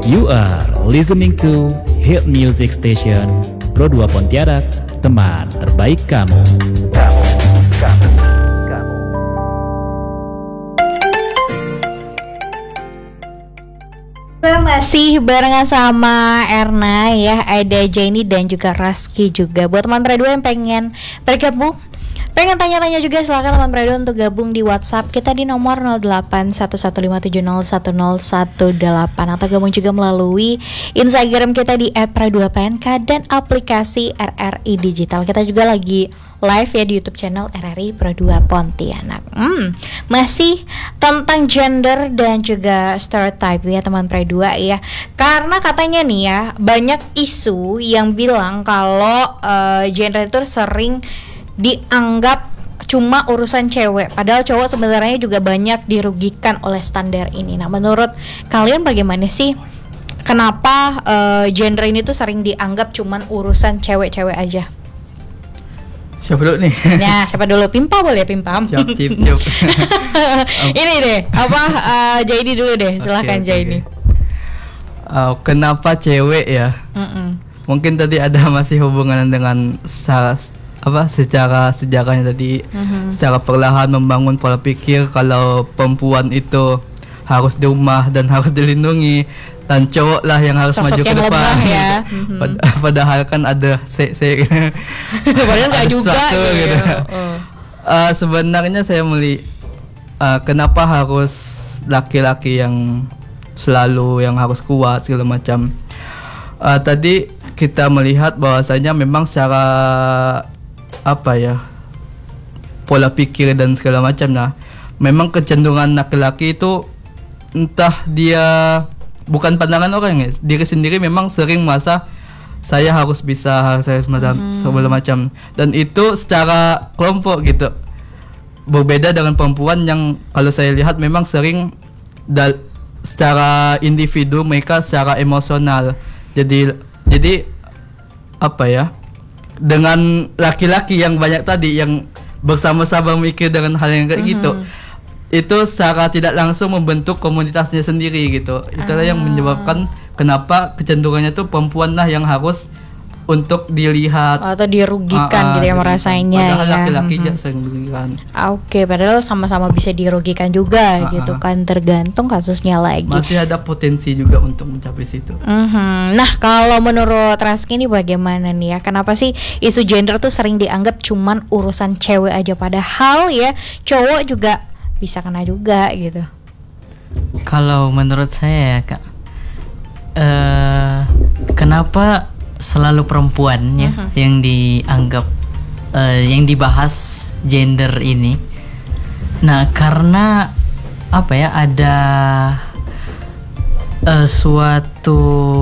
You are listening to Hit Music Station Pro 2 Pontianak, teman terbaik kamu. Masih barengan sama Erna ya, ada Jenny dan juga Raski juga. Buat teman Predu yang pengen bergabung, pengen tanya-tanya juga, silakan teman Predu untuk gabung di WhatsApp kita di nomor 081157010118 atau gabung juga melalui Instagram kita di @predu.pnk dan aplikasi RRI Digital. Kita juga lagi live ya di YouTube channel RRI Pro 2 Pontianak. Masih tentang gender dan juga stereotype ya teman Pro 2 ya. Karena katanya nih ya, banyak isu yang bilang kalau gender itu sering dianggap cuma urusan cewek, padahal cowok sebenarnya juga banyak dirugikan oleh standar ini. Nah, menurut kalian bagaimana sih? Kenapa gender ini tuh sering dianggap cuman urusan cewek-cewek aja? Siapa dulu nih? Ya, siapa dulu? Pimpa boleh, Pimpam. Siap. Ini deh, Jaini dulu deh, silakan Jaini. Kenapa cewek ya? Mungkin tadi ada masih hubungan dengan secara sejarahnya tadi, secara perlahan membangun pola pikir kalau perempuan itu harus di rumah dan harus dilindungi, dan cowok lah yang harus sosok maju ke depan ya. Padahal kan ada padahal nggak juga gitu. Sebenarnya saya kenapa harus laki-laki yang selalu yang harus kuat segala macam. Tadi kita melihat bahwasanya memang secara pola pikir dan segala macam, nah memang kecenderungan laki-laki itu entah dia bukan pandangan orang ya, diri sendiri memang sering merasa saya harus bisa, saya segala macam, dan itu secara kelompok gitu. Berbeda dengan perempuan yang kalau saya lihat memang sering secara individu mereka secara emosional. Jadi dengan laki-laki yang banyak tadi yang bersama-sama mikir dengan hal yang kayak gitu, itu secara tidak langsung membentuk komunitasnya sendiri gitu. Itulah yang menyebabkan kenapa kecenderungannya tuh perempuan lah yang harus untuk dilihat atau dirugikan gitu ya merasanya. Padahal ya. laki-laki sering dirugikan. Oke, padahal sama-sama bisa dirugikan juga gitu kan, tergantung kasusnya lagi. Masih ada potensi juga untuk mencapai situ. Nah, kalau menurut Raski ini bagaimana nih ya? Kenapa sih isu gender tuh sering dianggap cuman urusan cewek aja, padahal ya cowok juga bisa kena juga gitu. Kalau menurut saya ya Kak, kenapa selalu perempuan ya yang dianggap yang dibahas gender ini? Nah, karena ada suatu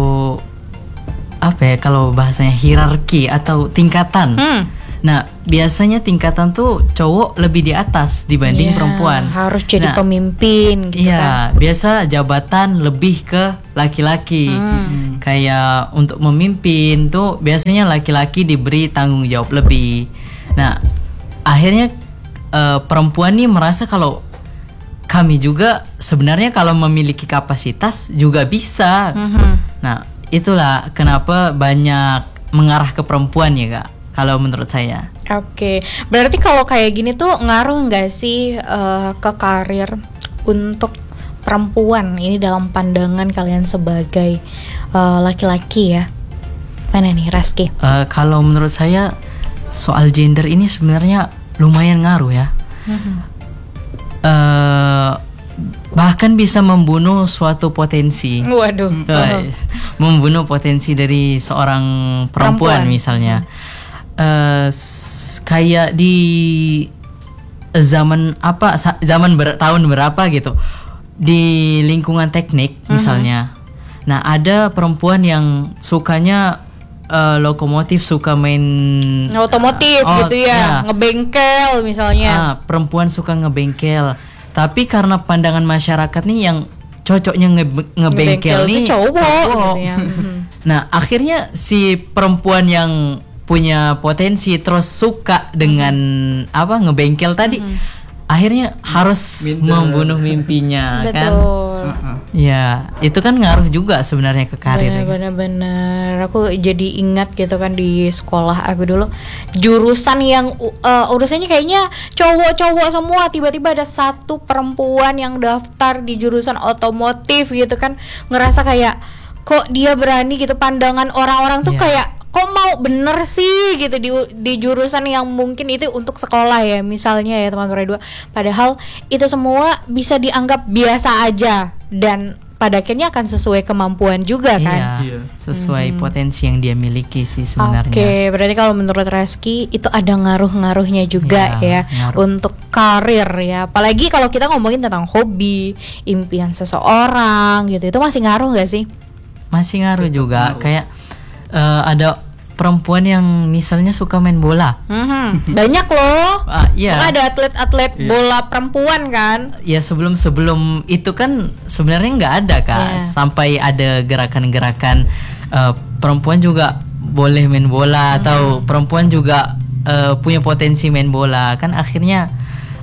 kalau bahasanya hierarki atau tingkatan. Nah, biasanya tingkatan tuh cowok lebih di atas dibanding perempuan. Harus jadi pemimpin gitu kan. Iya, biasa jabatan lebih ke laki-laki. Kayak untuk memimpin tuh biasanya laki-laki diberi tanggung jawab lebih. Nah, akhirnya perempuan nih merasa kalau kami juga sebenarnya kalau memiliki kapasitas juga bisa. Nah, itulah kenapa banyak mengarah ke perempuan ya Kak, kalau menurut saya. Oke, berarti kalau kayak gini tuh ngaruh nggak sih ke karir untuk perempuan ini dalam pandangan kalian sebagai laki-laki ya? Mana nih Raski? Kalau menurut saya soal gender ini sebenarnya lumayan ngaruh ya. Bahkan bisa membunuh suatu potensi. Waduh. Membunuh potensi dari seorang perempuan misalnya. Kayak di zaman tahun berapa gitu, di lingkungan teknik misalnya. Nah, ada perempuan yang sukanya lokomotif, suka main otomotif gitu ya, ngebengkel misalnya. Perempuan suka ngebengkel, tapi karena pandangan masyarakat nih yang cocoknya ngebengkel nih cowok. Gitu ya. Nah, akhirnya si perempuan yang punya potensi terus suka dengan ngebengkel tadi, akhirnya harus Minder. membunuh mimpinya kan. Betul. Ya, itu kan ngaruh juga sebenarnya ke karir. Bener-bener aku jadi ingat gitu kan di sekolah aku dulu jurusan yang urusannya kayaknya cowok-cowok semua, tiba-tiba ada satu perempuan yang daftar di jurusan otomotif gitu kan, ngerasa kayak kok dia berani gitu, pandangan orang-orang tuh Iya. kayak kok mau bener sih gitu di jurusan yang mungkin itu untuk sekolah ya misalnya ya teman-teman dua, padahal itu semua bisa dianggap biasa aja dan pada akhirnya akan sesuai kemampuan juga kan. Iya. Sesuai potensi yang dia miliki sih sebenarnya. Oke, berarti kalau menurut Reski itu ada ngaruh-ngaruhnya juga Ya, ya ngaruh. untuk karir ya. Apalagi kalau kita ngomongin tentang hobi, impian seseorang gitu, itu masih ngaruh nggak sih? Masih ngaruh juga. ngaruh. Kayak ada perempuan yang misalnya suka main bola. Banyak loh. Iya. Ada atlet-atlet bola perempuan kan. Ya sebelum itu kan sebenarnya nggak ada Kak. Iya. Sampai ada gerakan-gerakan perempuan juga boleh main bola atau perempuan juga punya potensi main bola kan, akhirnya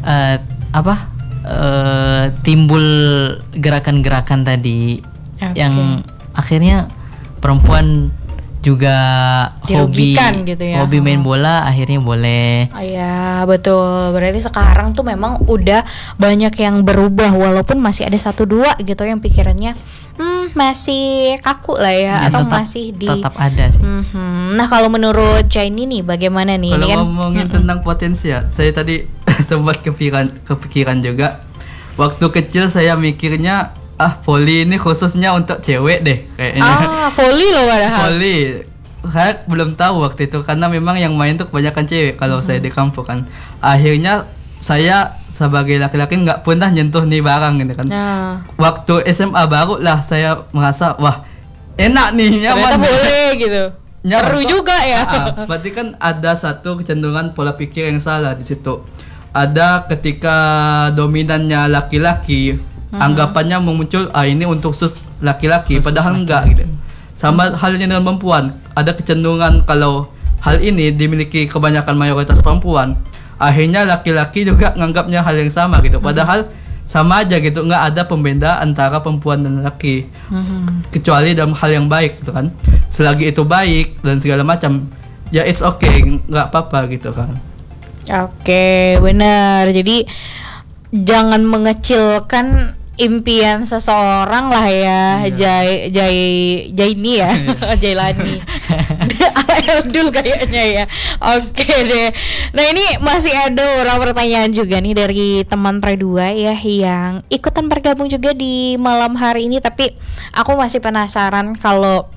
timbul gerakan-gerakan tadi Oke. yang akhirnya perempuan juga Dirugikan gitu ya. hobi main bola akhirnya boleh. Oh ya betul, berarti sekarang tuh memang udah banyak yang berubah walaupun masih ada 1-2 gitu yang pikirannya masih kaku lah ya, Ya, atau tetap- masih di tetap ada sih. Nah kalau menurut Chaini nih bagaimana nih? Kalau Ini kan ngomongin tentang potensi ya, saya tadi sempat kepikiran juga. Waktu kecil saya mikirnya volley ini khususnya untuk cewek deh kayaknya. volley loh padahal. Volley. Saya belum tahu waktu itu karena memang yang main tuh kebanyakan cewek kalau saya di kampung kan. Akhirnya saya sebagai laki-laki nggak pernah nyentuh nih barang gitu kan. Nah, Waktu SMA baru lah saya merasa wah enak nih, ternyata nyaman. boleh gitu. Nyaman Seru kok. juga ya. Berarti kan ada satu kecenderungan pola pikir yang salah di situ. Ada ketika dominannya laki-laki, anggapannya muncul ini untuk laki-laki, Khusus padahal laki-laki. enggak gitu. Sama halnya dengan perempuan, ada kecenderungan kalau hal ini dimiliki kebanyakan mayoritas perempuan, akhirnya laki-laki juga nganggapnya hal yang sama gitu. Padahal sama aja gitu, nggak ada pembeda antara perempuan dan laki, kecuali dalam hal yang baik gitu kan. Selagi itu baik dan segala macam, ya it's okay, nggak apa-apa gitu kan. Oke, benar. Jadi jangan mengecilkan impian seseorang lah ya. Jaini ya. Jailani. Abdul kayaknya ya. Oke deh. Nah, ini masih ada beberapa pertanyaan juga nih dari teman Pre2 ya yang ikutan bergabung juga di malam hari ini, tapi aku masih penasaran kalau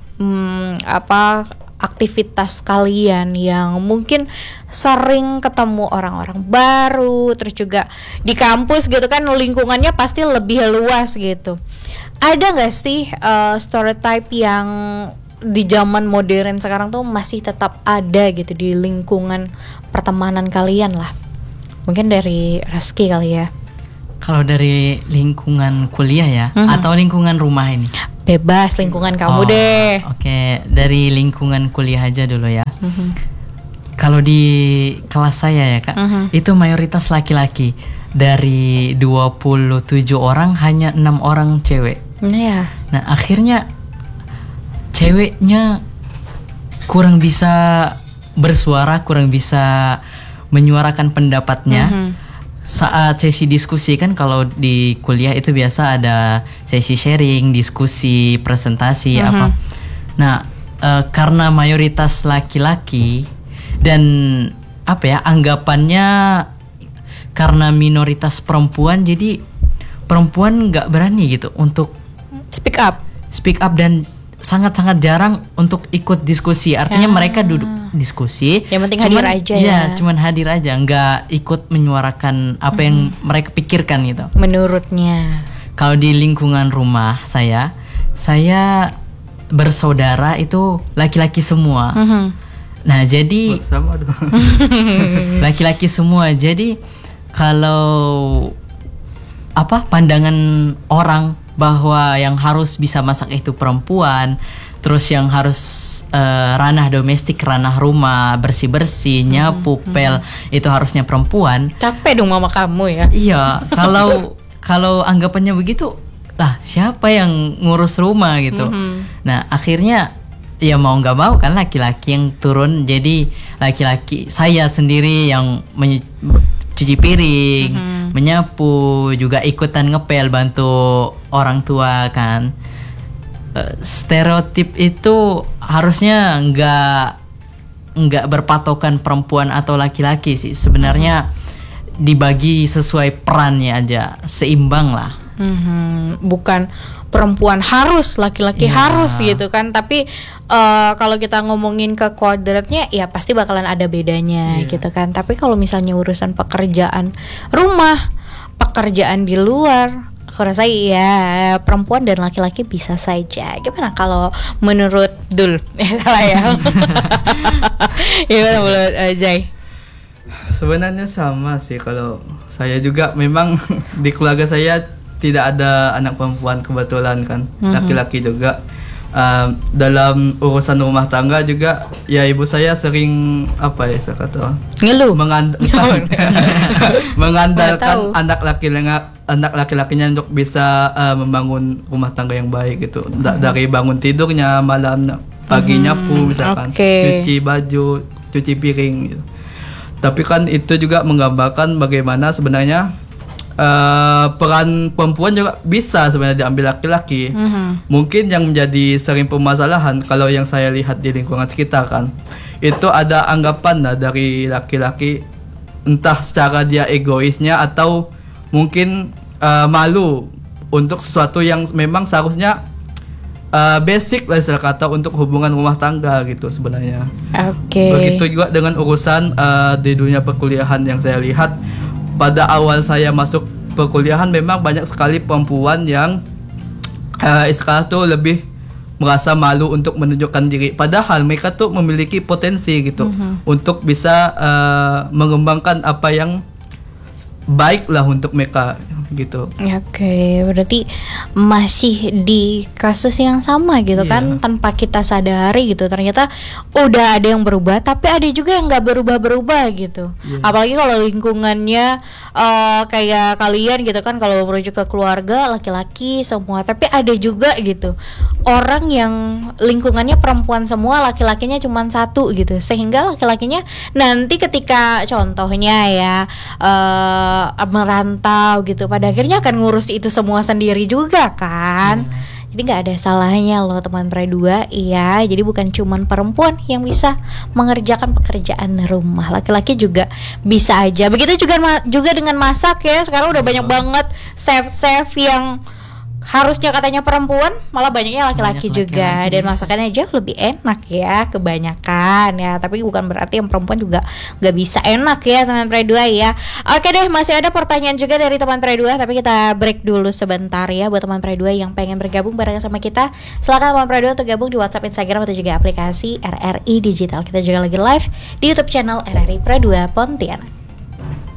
aktivitas kalian yang mungkin sering ketemu orang-orang baru, terus juga di kampus gitu kan lingkungannya pasti lebih luas gitu. Ada nggak sih stereotype yang di zaman modern sekarang tuh masih tetap ada gitu di lingkungan pertemanan kalian lah? Mungkin dari Reski kali ya. Kalau dari lingkungan kuliah ya, atau lingkungan rumah ini? Bebas lingkungan kamu deh. Oke, dari lingkungan kuliah aja dulu ya. Kalau di kelas saya ya Kak, itu mayoritas laki-laki. Dari 27 orang hanya 6 orang cewek. Ya. Nah akhirnya ceweknya kurang bisa bersuara, kurang bisa menyuarakan pendapatnya. Saat sesi diskusi kan kalau di kuliah itu biasa ada sesi sharing, diskusi, presentasi apa. Nah karena mayoritas laki-laki dan anggapannya karena minoritas perempuan, jadi perempuan nggak berani gitu untuk speak up dan sangat-sangat jarang untuk ikut diskusi. Artinya mereka duduk diskusi, yang penting hadir aja ya. Cuman hadir aja, nggak ikut menyuarakan apa yang mereka pikirkan gitu. Menurutnya. Kalau di lingkungan rumah saya bersaudara itu laki-laki semua. Nah jadi Sama dong. laki-laki semua. Jadi kalau pandangan orang bahwa yang harus bisa masak itu perempuan, terus yang harus ranah domestik, ranah rumah, bersih-bersih, nyapu, pel itu harusnya perempuan. Capek dong mama kamu ya. Iya, kalau anggapannya begitu, lah siapa yang ngurus rumah gitu. Nah, akhirnya ya mau nggak mau kan laki-laki yang turun, jadi laki-laki saya sendiri yang cuci piring, menyapu, juga ikutan ngepel bantu orang tua kan. Stereotip itu harusnya nggak berpatokan perempuan atau laki-laki sih, sebenarnya dibagi sesuai perannya aja, seimbang lah. Bukan perempuan harus, laki-laki harus gitu kan. Tapi kalau kita ngomongin ke kuadratnya ya pasti bakalan ada bedanya gitu kan. Tapi kalau misalnya urusan pekerjaan rumah, pekerjaan di luar, aku rasa ya perempuan dan laki-laki bisa saja. Gimana kalau menurut Dul? Salah ya. Gimana menurut Jai? Sebenarnya sama sih, kalau saya juga memang di keluarga saya tidak ada anak perempuan kebetulan kan, laki-laki juga. Dalam urusan rumah tangga juga ya ibu saya sering apa ya saya kata ngeluh, mengandalkan anak laki-lakinya untuk bisa membangun rumah tangga yang baik gitu. Dari bangun tidurnya, malam pagi nyapu misalkan, cuci baju, cuci piring gitu. Tapi kan itu juga menggambarkan bagaimana sebenarnya peran perempuan juga bisa sebenarnya diambil laki-laki. Mungkin yang menjadi sering permasalahan kalau yang saya lihat di lingkungan sekitar kan, itu ada anggapan dari laki-laki, entah secara dia egoisnya atau mungkin malu untuk sesuatu yang memang seharusnya basic lah istilah kata untuk hubungan rumah tangga gitu sebenarnya. Begitu juga dengan urusan di dunia perkuliahan yang saya lihat. Pada awal saya masuk perkuliahan memang banyak sekali perempuan yang sekarang tuh lebih merasa malu untuk menunjukkan diri, padahal mereka tuh memiliki potensi gitu untuk bisa mengembangkan apa yang baik lah untuk mereka gitu. Berarti masih di kasus yang sama gitu kan, tanpa kita sadari gitu. Ternyata udah ada yang berubah, tapi ada juga yang nggak berubah gitu. Apalagi kalau lingkungannya kayak kalian gitu kan, kalau merujuk ke keluarga laki-laki semua, tapi ada juga gitu orang yang lingkungannya perempuan semua, laki-lakinya cuma satu gitu, sehingga laki-lakinya nanti ketika contohnya ya merantau gitu, pada akhirnya akan ngurus itu semua sendiri juga kan. Jadi nggak ada salahnya loh teman Pre 2, iya. Jadi bukan cuman perempuan yang bisa mengerjakan pekerjaan rumah, laki-laki juga bisa aja. Begitu juga dengan masak ya. Sekarang udah banyak banget chef-chef yang harusnya katanya perempuan, malah banyaknya laki-laki juga, dan masakannya jauh lebih enak ya kebanyakan ya. Tapi bukan berarti yang perempuan juga nggak bisa enak ya teman Pre 2 ya. Oke deh, masih ada pertanyaan juga dari teman Pre 2, tapi kita break dulu sebentar ya. Buat teman Pre 2 yang pengen bergabung bareng sama kita, silakan teman Pre 2 untuk gabung di WhatsApp, Instagram, atau juga aplikasi RRI Digital. Kita juga lagi live di YouTube channel RRI Pre 2 Pontianak.